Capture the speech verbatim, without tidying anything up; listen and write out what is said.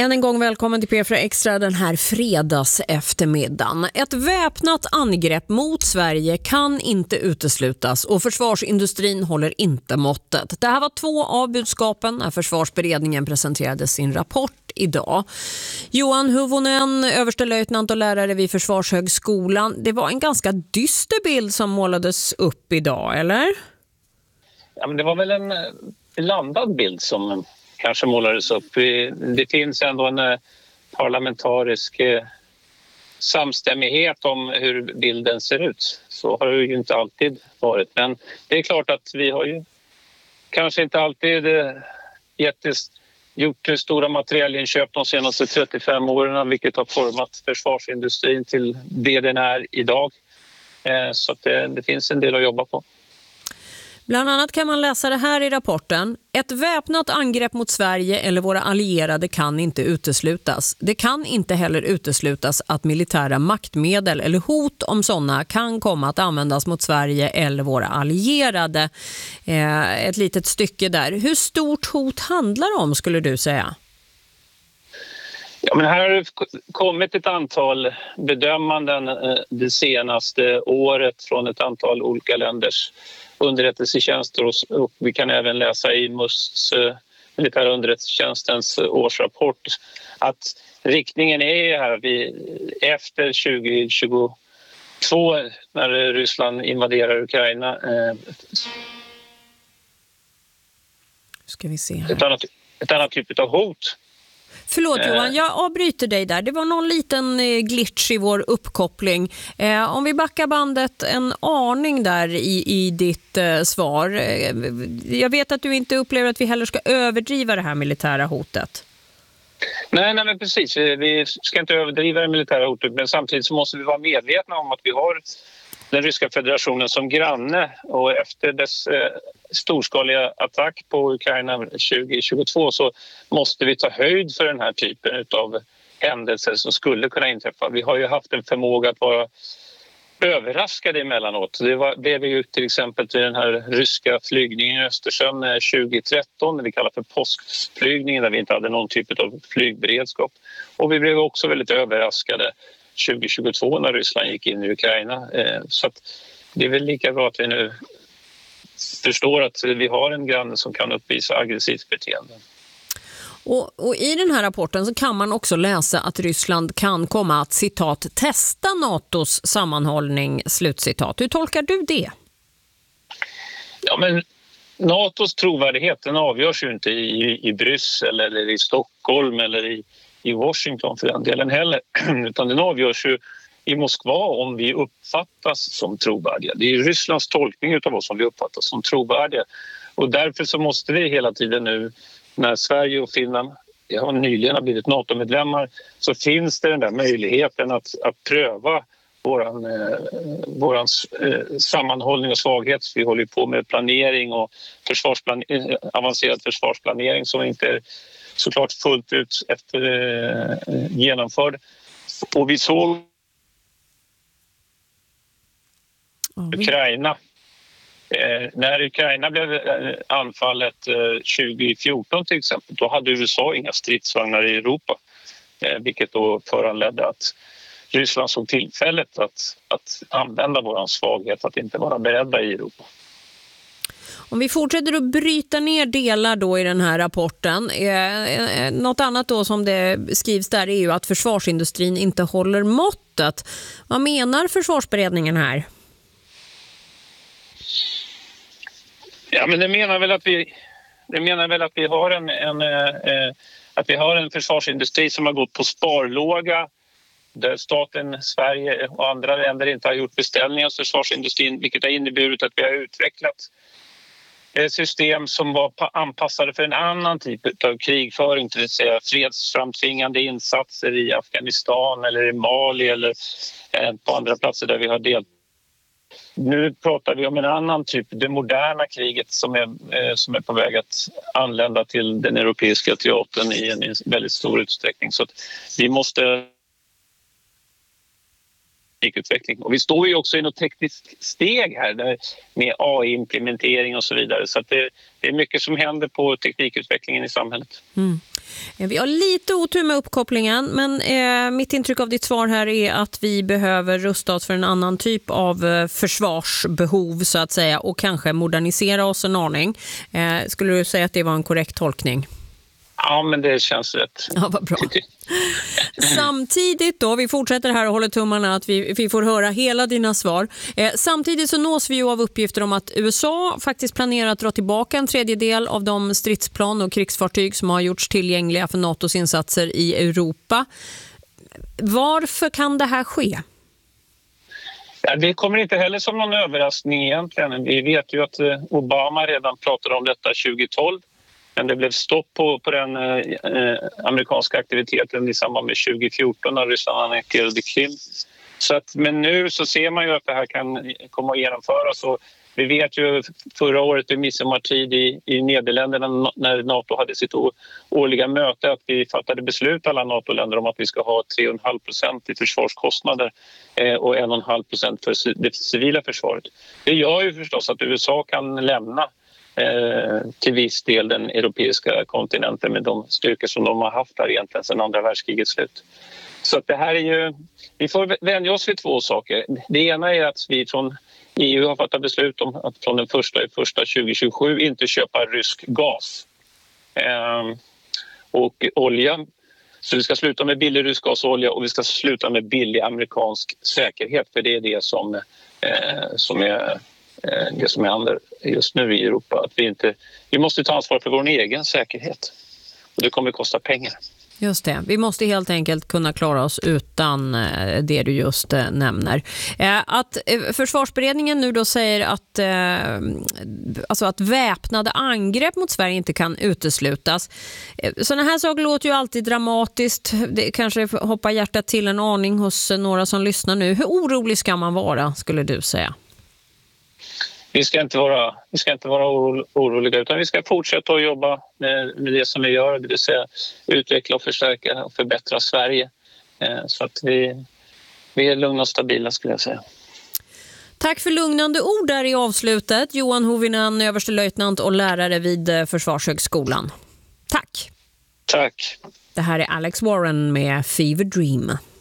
Än en gång välkommen till P fyra Extra den här fredags eftermiddagen. Ett väpnat angrepp mot Sverige kan inte uteslutas och försvarsindustrin håller inte måttet. Det här var två av budskapen när försvarsberedningen presenterade sin rapport idag. Johan Huvonen, överstelöjtnant och lärare vid Försvarshögskolan. Det var en ganska dyster bild som målades upp idag, eller? Ja, men det var väl en landad bild som kanske målades upp. Det finns ändå en parlamentarisk samstämmighet om hur bilden ser ut. Så har det ju inte alltid varit. Men det är klart att vi har ju kanske inte alltid jättes, gjort stora materialinköp de senaste trettiofem åren, vilket har format försvarsindustrin till det den är idag. Så att det, det finns en del att jobba på. Bland annat kan man läsa det här i rapporten. Ett väpnat angrepp mot Sverige eller våra allierade kan inte uteslutas. Det kan inte heller uteslutas att militära maktmedel eller hot om sådana kan komma att användas mot Sverige eller våra allierade. Eh, ett litet stycke där. Hur stort hot handlar det om, skulle du säga? Ja, men här har det kommit ett antal bedömanden det senaste året från ett antal olika länders underrättelsetjänster, och vi kan även läsa i M U Sts, militära underrättelsetjänstens årsrapport, att riktningen är här vid, efter tjugo tjugotvå när Ryssland invaderar Ukraina. Eh, Ska vi se här. Ett annat, ett annat typ av hot. Förlåt Johan, jag avbryter dig där. Det var någon liten glitch i vår uppkoppling. Eh, om vi backar bandet en aning där i, i ditt eh, svar. Eh, jag vet att du inte upplever att vi heller ska överdriva det här militära hotet. Nej, nej men precis. Vi ska inte överdriva det militära hotet, men samtidigt så måste vi vara medvetna om att vi har den ryska federationen som granne, och efter dess eh, storskaliga attack på Ukraina tjugo tjugotvå så måste vi ta höjd för den här typen av händelser som skulle kunna inträffa. Vi har ju haft en förmåga att vara överraskade emellanåt. Det var det vi ju till exempel till den här ryska flygningen i Östersjön tjugo tretton, det vi kallar för påskflygningen, där vi inte hade någon typ av flygberedskap. Och vi blev också väldigt överraskade tjugo tjugotvå när Ryssland gick in i Ukraina. Så att det är väl lika bra att vi nu förstår att vi har en granne som kan uppvisa aggressivt beteende. Och, och i den här rapporten så kan man också läsa att Ryssland kan komma att, citat, testa NATOs sammanhållning, slutcitat. Hur tolkar du det? Ja, men NATOs trovärdighet, den avgörs ju inte i, i Bryssel eller i Stockholm eller i i Washington för den delen heller, utan den avgörs ju i Moskva om vi uppfattas som trovärdiga. Det är Rysslands tolkning av oss som vi uppfattas som trovärdiga, och därför så måste vi hela tiden nu, när Sverige och Finland har nyligen har blivit NATO-medlemmar, så finns det den där möjligheten att, att pröva våran, eh, våran eh, sammanhållning och svaghet. Vi håller på med planering och försvarsplan- eh, avancerad försvarsplanering som inte är såklart fullt ut efter eh, genomförd. Och vi såg mm. Ukraina. Eh, när Ukraina blev eh, anfallet eh, tjugo fjorton till exempel, då hade U S A inga stridsvagnar i Europa. Eh, vilket då föranledde att Ryssland såg tillfället att, att använda vår svaghet, att inte vara beredda i Europa. Om vi fortsätter att bryta ner delar då i den här rapporten, eh, något annat då som det skrivs där är ju att försvarsindustrin inte håller måttet. Vad menar försvarsberedningen här? Ja, men det menar väl att vi, det menar väl att vi har en, en eh, att vi har en försvarsindustri som har gått på sparlåga, där staten, Sverige och andra länder inte har gjort beställningar hos försvarsindustrin, vilket har inneburit att vi har utvecklat system som var anpassade för en annan typ av krigföring, till att säga fredsframtvingande insatser i Afghanistan eller i Mali eller på andra platser där vi har deltagit. Nu pratar vi om en annan typ, det moderna kriget som är, som är på väg att anlända till den europeiska teatern i en väldigt stor utsträckning. Så att vi måste teknikutveckling. Och vi står ju också i något tekniskt steg här där, med A I-implementering och så vidare. Så att det, det är mycket som händer på teknikutvecklingen i samhället. Mm. Vi har lite otur med uppkopplingen, men eh, mitt intryck av ditt svar här är att vi behöver rusta oss för en annan typ av eh, försvarsbehov så att säga, och kanske modernisera oss en aning. Eh, skulle du säga att det var en korrekt tolkning? Ja, men det känns rätt. Ja, vad bra. Samtidigt då, vi fortsätter här och håller tummarna att vi, vi får höra hela dina svar. Eh, samtidigt så nås vi ju av uppgifter om att U S A faktiskt planerar att dra tillbaka en tredjedel av de stridsplan och krigsfartyg som har gjorts tillgängliga för NATOs insatser i Europa. Varför kan det här ske? Ja, det kommer inte heller som någon överraskning egentligen. Vi vet ju att Obama redan pratade om detta tjugo tolv. Men det blev stopp på, på den eh, amerikanska aktiviteten i samband med tjugo fjorton när Ryssland annekterade Krim. Så att, men nu så ser man ju att det här kan komma att genomföras. Och vi vet ju förra året i midsommartid i, i Nederländerna när NATO hade sitt årliga möte att vi fattade beslut alla NATO-länder om att vi ska ha tre komma fem procent i försvarskostnader eh, och en komma fem procent för det civila försvaret. Det gör ju förstås att U S A kan lämna Eh, till viss del den europeiska kontinenten med de styrkor som de har haft där egentligen sedan andra världskrigets slut. Så att det här är ju, vi får vänja oss vid två saker. Det ena är att vi från E U har fattat beslut om att från den första i första tjugo tjugosju inte köpa rysk gas eh, och olja. Så vi ska sluta med billig rysk gas och olja och vi ska sluta med billig amerikansk säkerhet, för det är det som, eh, som är det som händer just nu i Europa. Att vi, inte, vi måste ta ansvar för vår egen säkerhet. Och det kommer att kosta pengar. Just det. Vi måste helt enkelt kunna klara oss utan det du just nämner. Att försvarsberedningen nu då säger att, alltså att väpnade angrepp mot Sverige inte kan uteslutas. Sådana här saker låter ju alltid dramatiskt. Det kanske hoppar hjärtat till en aning hos några som lyssnar nu. Hur orolig ska man vara, skulle du säga? Vi ska inte vara, vi ska inte vara oroliga utan vi ska fortsätta att jobba med, med det som vi gör, det vill säga utveckla och förstärka och förbättra Sverige. Så att vi, vi är lugna och stabila, skulle jag säga. Tack för lugnande ord där i avslutet. Johan Hovinen, överstelöjtnant och lärare vid Försvarshögskolan. Tack. Tack. Det här är Alex Warren med Fever Dream.